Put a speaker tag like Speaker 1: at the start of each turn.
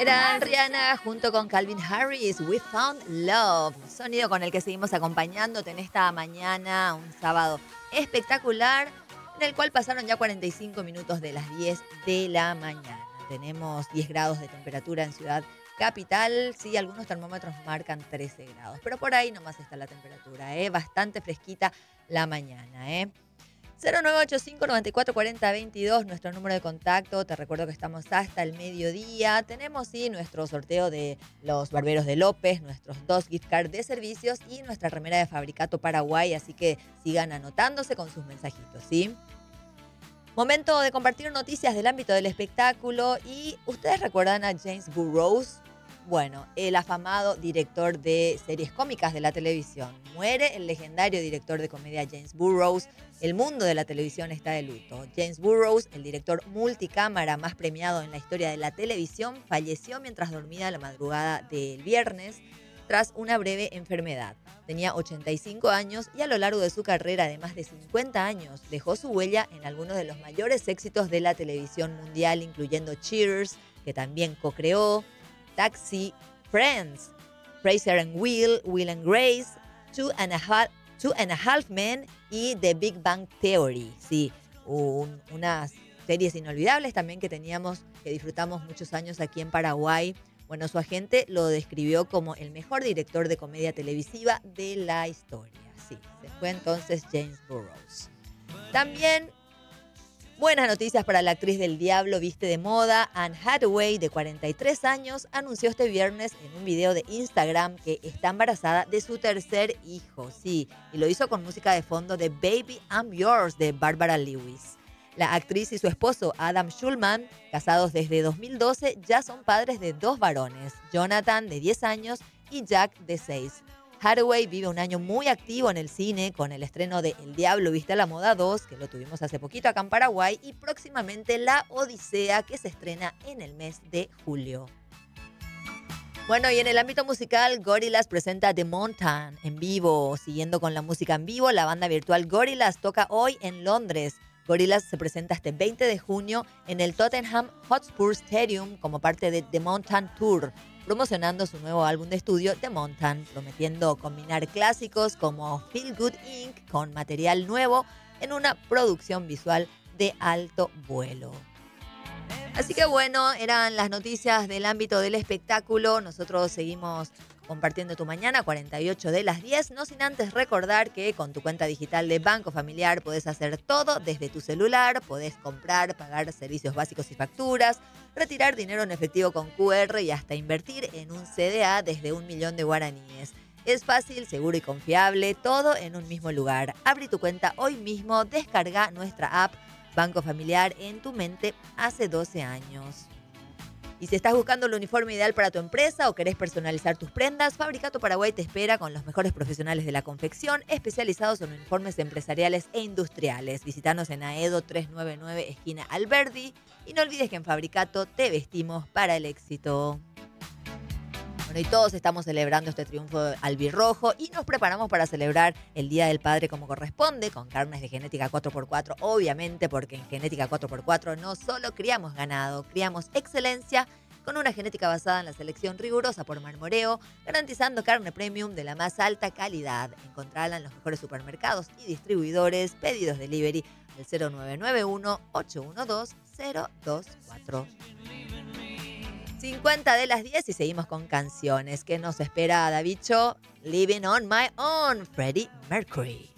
Speaker 1: Eran Rihanna junto con Calvin Harris, We Found Love, sonido con el que seguimos acompañándote en esta mañana, un sábado espectacular, en el cual pasaron ya 45 minutos de las 10 de la mañana. Tenemos 10 grados de temperatura en Ciudad Capital, sí, algunos termómetros marcan 13 grados, pero por ahí nomás está la temperatura, bastante fresquita la mañana, 0985-9440-22, nuestro número de contacto. Te recuerdo que estamos hasta el mediodía. Tenemos, sí, nuestro sorteo de los barberos de López, nuestros 2 gift cards de servicios y nuestra remera de Fabricato Paraguay. Así que sigan anotándose con sus mensajitos, ¿sí? Momento de compartir noticias del ámbito del espectáculo. ¿Y ustedes recuerdan a James Burrows? Bueno, el afamado director de series cómicas de la televisión. Muere el legendario director de comedia James Burrows. El mundo de la televisión está de luto. James Burrows, el director multicámara más premiado en la historia de la televisión, falleció mientras dormía la madrugada del viernes tras una breve enfermedad. Tenía 85 años y a lo largo de su carrera de más de 50 años dejó su huella en algunos de los mayores éxitos de la televisión mundial, incluyendo Cheers, que también co-creó, Taxi, Friends, Fraser and Will, Will and Grace, Two and a Half Men y The Big Bang Theory. Sí, unas series inolvidables también que disfrutamos muchos años aquí en Paraguay. Bueno, su agente lo describió como el mejor director de comedia televisiva de la historia. Sí, se fue entonces James Burrows. También buenas noticias para la actriz del Diablo viste de moda. Anne Hathaway, de 43 años, anunció este viernes en un video de Instagram que está embarazada de su tercer hijo. Sí, y lo hizo con música de fondo de Baby I'm Yours de Barbara Lewis. La actriz y su esposo Adam Schulman, casados desde 2012, ya son padres de 2 varones, Jonathan, de 10 años, y Jack, de 6. Hathaway vive un año muy activo en el cine con el estreno de El Diablo viste a la moda 2, que lo tuvimos hace poquito acá en Paraguay, y próximamente La Odisea, que se estrena en el mes de julio. Bueno, y en el ámbito musical, Gorillaz presenta The Mountain en vivo. Siguiendo con la música en vivo, la banda virtual Gorillaz toca hoy en Londres. Gorillaz se presenta este 20 de junio en el Tottenham Hotspur Stadium como parte de The Mountain Tour, promocionando su nuevo álbum de estudio The Mountain, prometiendo combinar clásicos como Feel Good Inc. con material nuevo en una producción visual de alto vuelo. Así que bueno, eran las noticias del ámbito del espectáculo. Nosotros seguimos compartiendo tu mañana, 48 de las 10, no sin antes recordar que con tu cuenta digital de Banco Familiar podés hacer todo desde tu celular, podés comprar, pagar servicios básicos y facturas, retirar dinero en efectivo con QR y hasta invertir en un CDA desde 1.000.000 de guaraníes. Es fácil, seguro y confiable, todo en un mismo lugar. Abrí tu cuenta hoy mismo, descarga nuestra app Banco Familiar en tu mente hace 12 años. Y si estás buscando el uniforme ideal para tu empresa o querés personalizar tus prendas, Fabricato Paraguay te espera con los mejores profesionales de la confección, especializados en uniformes empresariales e industriales. Visítanos en Aedo 399, esquina Alberdi. Y no olvides que en Fabricato te vestimos para el éxito. Bueno, y todos estamos celebrando este triunfo albirrojo y nos preparamos para celebrar el Día del Padre como corresponde, con carnes de genética 4x4, obviamente, porque en genética 4x4 no solo criamos ganado, criamos excelencia con una genética basada en la selección rigurosa por marmoreo, garantizando carne premium de la más alta calidad. Encontrala en los mejores supermercados y distribuidores. Pedidos delivery al 0991-812-024. 50 de las 10 y seguimos con canciones. ¿Qué nos espera, Davicho? Living on My Own, Freddie Mercury.